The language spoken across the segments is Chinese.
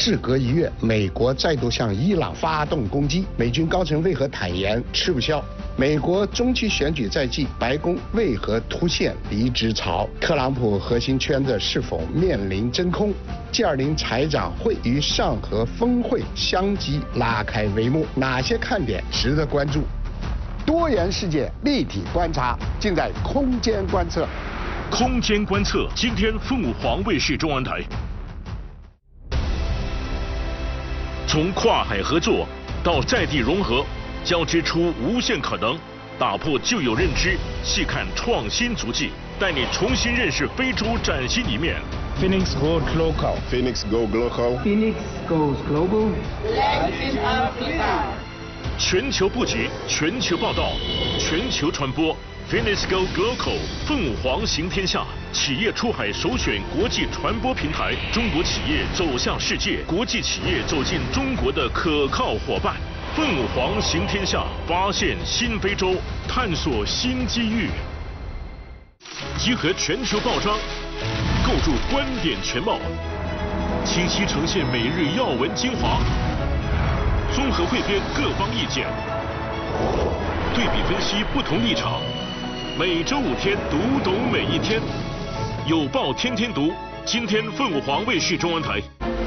事隔1月，美国再度向伊朗发动攻击，美军高层为何坦言吃不消？美国中期选举在即，白宫为何突现离职潮？特朗普核心圈子是否面临真空？G20财长会与上合峰会相继拉开帷幕，哪些看点值得关注？多元世界立体观察，尽在空间观测。 空间观测，今天凤凰卫视中文台。从跨海合作到在地融合，交织出无限可能，打破旧有认知，细看创新足迹，带你重新认识非洲崭新一面。 Phoenix Goes Local. Phoenix Go Global. Phoenix Goes Global. Latin Africa. 全球布局，全球报道，全球传播。Phoenix Go Global， 凤凰行天下，企业出海首选国际传播平台，中国企业走向世界，国际企业走进中国的可靠伙伴。凤凰行天下，发现新非洲，探索新机遇，集合全球报章，构筑观点全貌，清晰呈现每日要闻精华，综合汇编各方意见，对比分析不同立场。每周5天，读懂每一天。有报天天读，今天凤凰卫视中文台。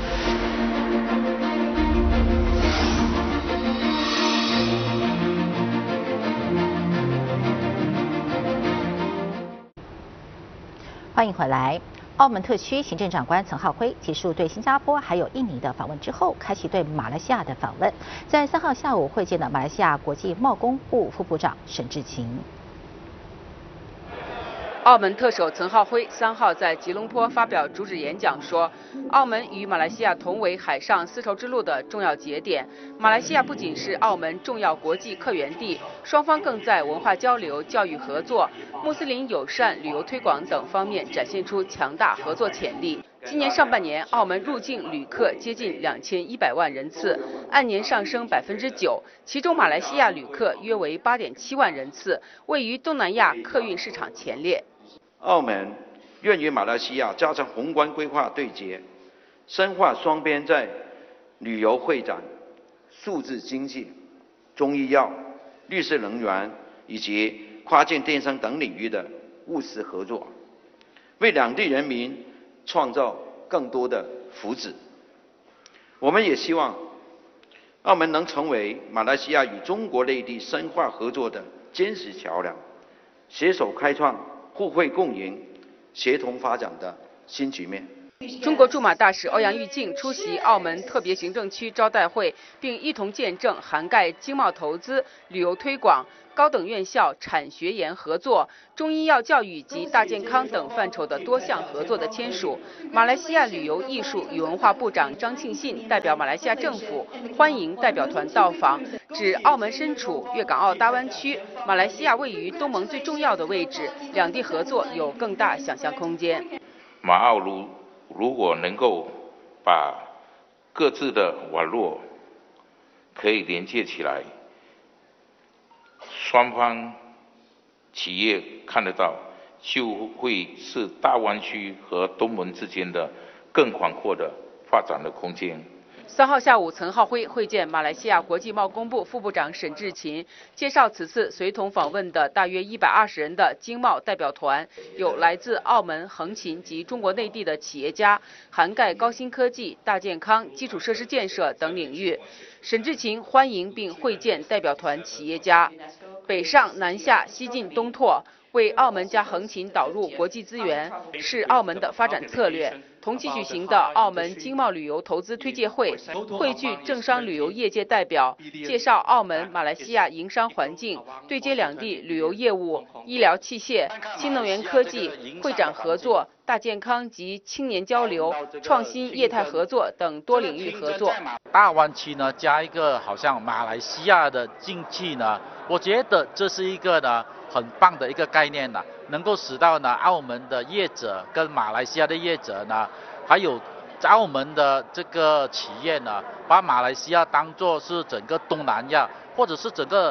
欢迎回来。澳门特区行政长官岑浩辉结束对新加坡还有印尼的访问之后，开启对马来西亚的访问，在3号下午会见了马来西亚国际贸工部副部长沈志勤。 澳门特首岑浩辉3号在吉隆坡发表主旨演讲说，澳门与马来西亚同为海上丝绸之路的重要节点。马来西亚不仅是澳门重要国际客源地，双方更在文化交流、教育合作、穆斯林友善、旅游推广等方面展现出强大合作潜力。今年上半年，澳门入境旅客接近2100万人次，按年上升9%，其中马来西亚旅客约为8.7万人次，位于东南亚客运市场前列。 澳门愿与马来西亚加强宏观规划对接，深化双边在旅游会展、数字经济、中医药、绿色能源以及跨境电商等领域的务实合作，为两地人民创造更多的福祉。我们也希望澳门能成为马来西亚与中国内地深化合作的坚实桥梁，携手开创互惠共赢、协同发展的新局面。 中国驻马大使欧阳玉靖出席澳门特别行政区招待会，并一同见证涵盖经贸投资、旅游推广、高等院校产学研合作、中医药教育及大健康等范畴的多项合作的签署。马来西亚旅游艺术与文化部长张庆信代表马来西亚政府欢迎代表团到访，指澳门身处粤港澳大湾区，马来西亚位于东盟最重要的位置，两地合作有更大想象空间。 马澳如果能够把各自的网络可以连接起来，双方企业看得到，就会是大湾区和东盟之间的更广阔的发展的空间。 3号下午，岑浩辉会见马来西亚国际贸工部副部长沈志勤，介绍此次随同访问的大约120人的经贸代表团，有来自澳门、横琴及中国内地的企业家，涵盖高新科技、大健康、基础设施建设等领域。沈志勤欢迎并会见代表团企业家，北上南下、西进东拓，为澳门加横琴导入国际资源是澳门的发展策略。同期举行的澳门经贸旅游投资推介会，汇聚政商旅游业界代表，介绍澳门、马来西亚营商环境，对接两地旅游业务、医疗器械、新能源科技、会展合作、大健康及青年交流、创新业态合作等多领域合作。 大湾区呢，加一个好像马来西亚的进去呢，我觉得这是一个呢很棒的一个概念呢，能够使到呢澳门的业者跟马来西亚的业者呢，还有澳门的这个企业呢，把马来西亚当作是整个东南亚或者是整个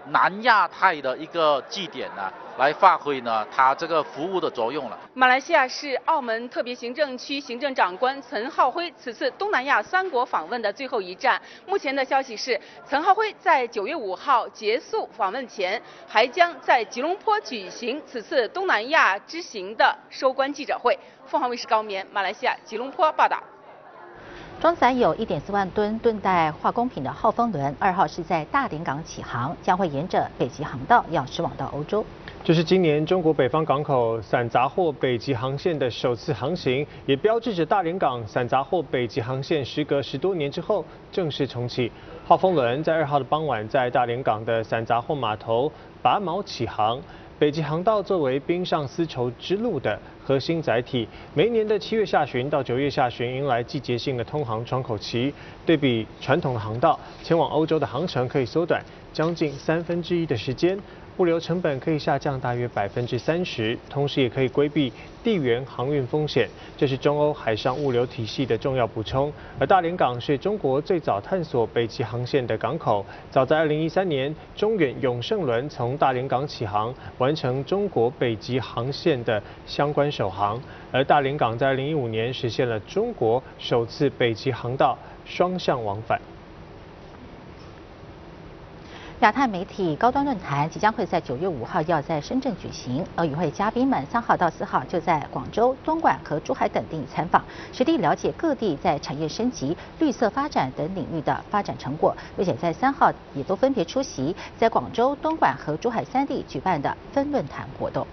南亚太的一个据点呢，来发挥呢它这个服务的作用了。 马来西亚是澳门特别行政区行政长官岑浩辉此次东南亚3国访问的最后一站。目前的消息是，岑浩辉在9月5号结束访问前，还将在吉隆坡举行此次东南亚之行的收官记者会。凤凰卫视高棉，马来西亚吉隆坡报道。 装载有1.4万吨吨代化工品的浩风轮2号是在大连港起航，将会沿着北极航道要驶往到欧洲。 这是今年中国北方港口散杂货北极航线的首次航行，也标志着大连港散杂货北极航线时隔10多年之后正式重启。浩风轮在2号的傍晚在大连港的散杂货码头拔锚起航。北极航道作为冰上丝绸之路的核心载体，每一年的7月下旬到9月下旬迎来季节性的通航窗口期。对比传统的航道，前往欧洲的航程可以缩短将近1/3的时间，物流成本可以下降大约30%，同时也可以规避地缘航运风险，这是中欧海上物流体系的重要补充。而大连港是中国最早探索北极航线的港口，早在2013年，中远永胜轮从大连港起航，完成中国北极航线的相关首航。而大连港在2015年实现了中国首次北极航道双向往返。 亚太媒体高端论坛即将会在9月5号要在深圳举行，而与会嘉宾们3号到4号就在广州、东莞和珠海等地参访，实地了解各地在产业升级、绿色发展等领域的发展成果，并且在3号也都分别出席在广州、东莞和珠海3地举办的分论坛活动。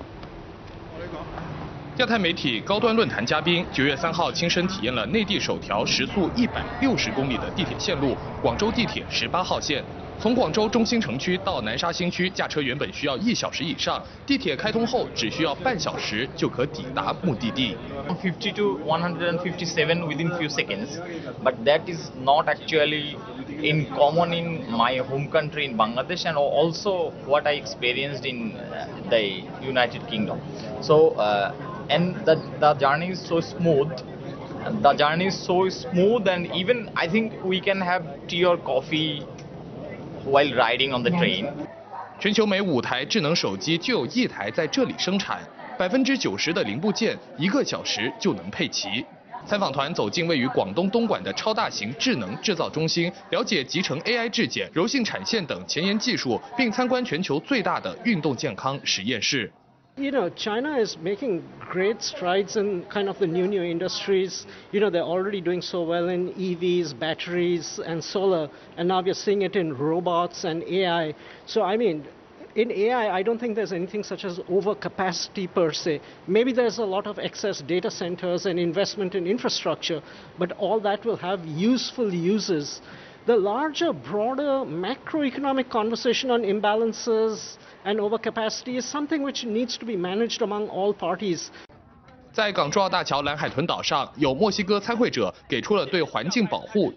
亚太媒体高端论坛嘉宾9月3号亲身体验了内地首条时速160公里的地铁线路——广州地铁18号线。从广州中心城区到南沙新区，驾车原本需要1小时以上，地铁开通后只需要半小时就可抵达目的地。 50 to 157 within few seconds, but that is not actually in common in my home country in Bangladesh and also what I experienced in the United Kingdom. So and the journey is so smooth. The journey is so smooth, and even I think we can have tea or coffee while riding on the train. 全球每5台智能手机就有1台在这里生产，90%的零部件1个小时就能配齐。参访团走进位于广东东莞的超大型智能制造中心，了解集成 AI 质检、柔性产线等前沿技术，并参观全球最大的运动健康实验室。 You know, China is making great strides in kind of the new industries. You know, they're already doing so well in EVs, batteries, and solar, and now we're seeing it in robots and AI. So, I mean, in AI, I don't think there's anything such as overcapacity per se. Maybe there's a lot of excess data centers and investment in infrastructure, but all that will have useful uses. The larger, broader macroeconomic conversation on imbalances and overcapacity is something which needs to be managed among all parties. 在港珠澳大桥蓝海豚岛上，有墨西哥参会者给出了对环境保护